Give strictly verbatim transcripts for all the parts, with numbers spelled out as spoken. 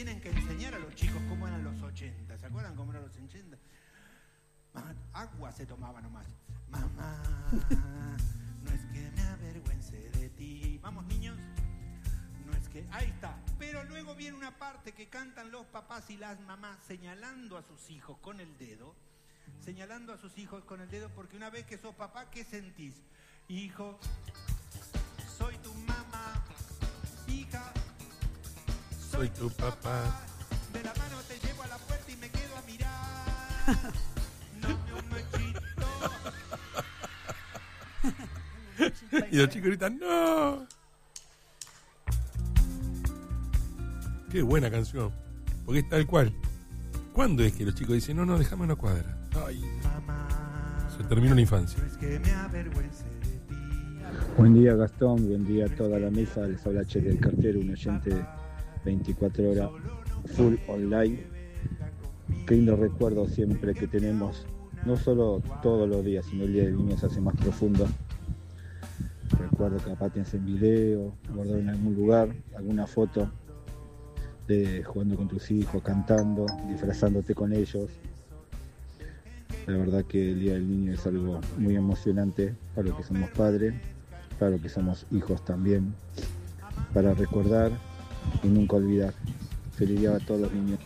tienen que enseñar a los chicos cómo eran los ochenta. ¿Se acuerdan cómo eran los ochenta? Agua se tomaba nomás. Mamá, no es que me avergüence de ti. Vamos, niños. No es que... Ahí está. Pero luego viene una parte que cantan los papás y las mamás señalando a sus hijos con el dedo. Señalando a sus hijos con el dedo, porque una vez que sos papá, ¿qué sentís? Hijo, soy tu mamá. Hija, soy tu papá. De la mano te llevo a la puerta y me quedo a mirar. No me machito. Y los chicos gritan, ¡no! Qué buena canción. Porque es tal cual. ¿Cuándo es que los chicos dicen, no, no, déjame una cuadra? Ay, se terminó la infancia. Buen día, Gastón, buen día a toda la mesa. Les habla Che del Cartero, un oyente veinticuatro horas full online. Qué lindo recuerdo siempre que tenemos, no solo todos los días, sino el Día del Niño se hace más profundo. Recuerdo que capaz tienes en video, guardado en algún lugar, alguna foto de jugando con tus hijos, cantando, disfrazándote con ellos. La verdad que el Día del Niño es algo muy emocionante para los que somos padres, para los que somos hijos también, para recordar y nunca olvidar. Feliz día a todos los niños.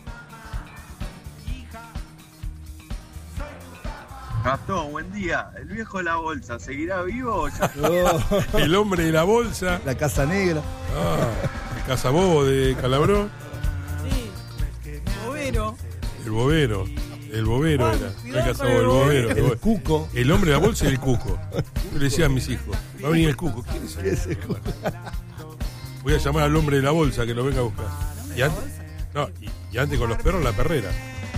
Gastón, buen día. ¿El viejo de la bolsa seguirá vivo o ya? Oh, el hombre de la bolsa. La Casa Negra. Ah, el Casabobo de Calabró. Sí. Bobero. El Bobero. El Bobero Ay, era. cuidado El Casabobo, el con el Bobero. El, el Cuco. El hombre de la bolsa y el Cuco. Yo le decía a mis hijos, va a venir el Cuco. ¿Quién es ¿Qué es el Cuco? Voy a llamar al hombre de la bolsa que lo venga a buscar. Y antes, no, y, y antes con los perros la perrera.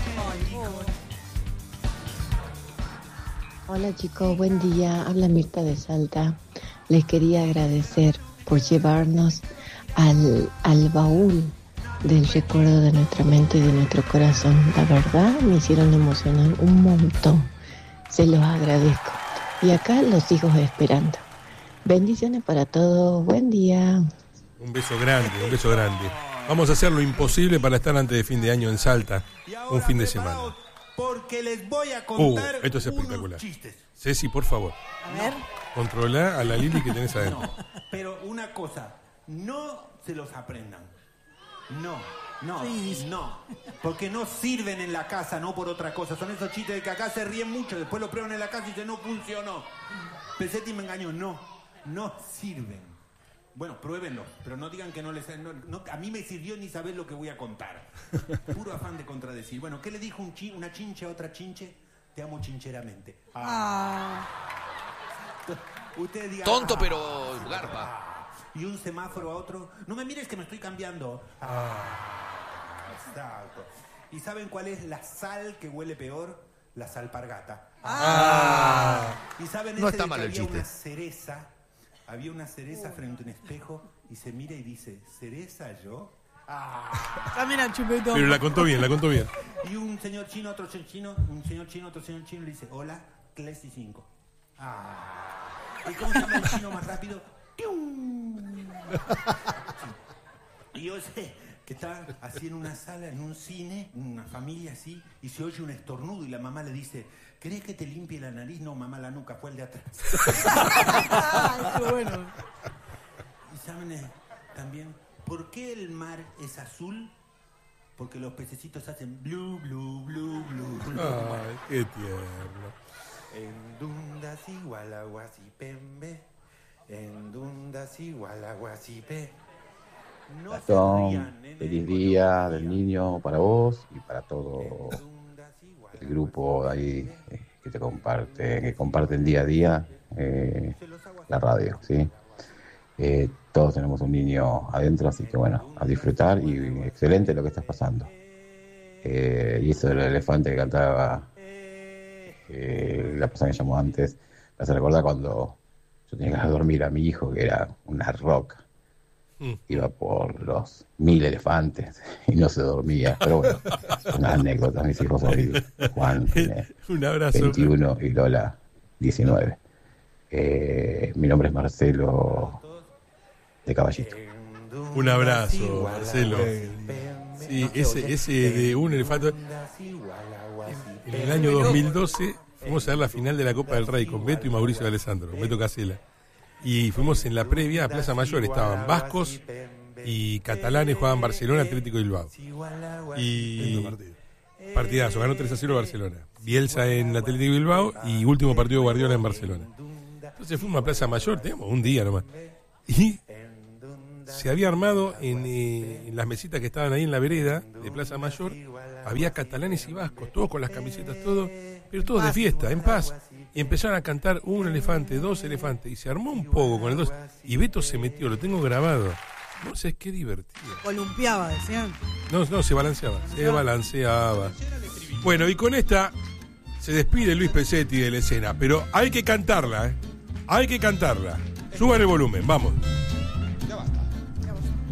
Hola chicos, buen día. Habla Mirta de Salta. Les quería agradecer por llevarnos al, al baúl del recuerdo de nuestra mente y de nuestro corazón. La verdad me hicieron emocionar un montón. Se los agradezco. Y acá los hijos esperando. Bendiciones para todos. Buen día. Un beso grande, un beso grande. Vamos a hacer lo imposible para estar antes de fin de año en Salta, un fin de semana. Porque les voy a contar uh, esto es unos espectacular. Chistes. Ceci, por favor. A ver. Controla a la Lili que tenés adentro. No, pero una cosa, no se los aprendan. No, no, Sí. no. Porque no sirven en la casa, no por otra cosa. Son esos chistes de que acá se ríen mucho, después lo prueban en la casa y dicen, no funcionó. Pesetti me engañó. No, no sirven. Bueno, pruébenlo, pero no digan que no les... No, no, a mí me sirvió ni saber lo que voy a contar. Puro afán de contradecir. Bueno, ¿qué le dijo un chi, una chinche a otra chinche? Te amo chincheramente. Ah. Usted diga, Tonto, ah, pero garpa. ah. Y un semáforo a otro. No me mires que me estoy cambiando. Ah, exacto. ¿Y saben cuál es la sal que huele peor? La salpargata. Ah. ¿Y saben No ese está de mal que el había chiste. una cereza? Había una cereza frente a un espejo y se mira y dice, ¿cereza yo? Ah. También al chupetón. Pero la contó bien, la contó bien. Y un señor chino, otro señor chino, un señor chino, otro señor chino le dice, hola, Clesi cinco. Ah. ¿Y cómo se llama el chino más rápido? ¡Pium! Sí. Y yo sé que está así en una sala, en un cine, una familia así, y se oye un estornudo y la mamá le dice, ¿querés que te limpie la nariz? No, mamá, la nuca, fue el de atrás. Ay, qué bueno. Y saben eh, también, ¿por qué el mar es azul? Porque los pececitos hacen blue, blue, blue, blue, blue. Ay, qué tierno. En dundas igual a guasipembe, en dundas igual a guasipe. No se Gastón, rían, nene, feliz con día lo que del digan. niño para vos y para todo En dundas igual a el grupo guasipe. ahí eh, que te comparte, que comparten día a día eh, la radio, ¿sí? Eh, todos tenemos un niño adentro, así que bueno, a disfrutar y excelente lo que estás pasando. Eh, y eso del elefante que cantaba eh, la persona que llamó antes, me hace recordar cuando yo tenía que dormir a mi hijo, que era una roca. Iba por los mil elefantes y no se dormía. Pero bueno, una anécdota. Mis hijos hoy, Juan tiene Un abrazo. veintiuno y Lola diecinueve. Eh, mi nombre es Marcelo de Caballito. Un abrazo, Marcelo. Sí, ese, ese de un elefante. En el año dos mil doce fuimos a ver la final de la Copa del Rey con Beto y Mauricio de Alessandro, con Beto Casella. Y fuimos en la previa a Plaza Mayor, estaban vascos y catalanes, jugaban Barcelona, Atlético y Bilbao. Y partidazo, ganó tres a cero Barcelona. Bielsa en Atlético y Bilbao y último partido Guardiola en Barcelona. Entonces fuimos a Plaza Mayor, teníamos un día nomás. Y se había armado en, eh, en las mesitas que estaban ahí en la vereda de Plaza Mayor, había catalanes y vascos, todos con las camisetas, todos, pero todos de fiesta, en paz. Y empezaron a cantar un elefante, dos elefantes, y se armó un poco con el dos. Y Beto se metió, lo tengo grabado. No sé, qué divertido. Columpiaba, decían. No, no, se balanceaba, se balanceaba. Bueno, y con esta se despide Luis Pesetti de la escena, pero hay que cantarla, ¿eh? Hay que cantarla. Suban el volumen, vamos.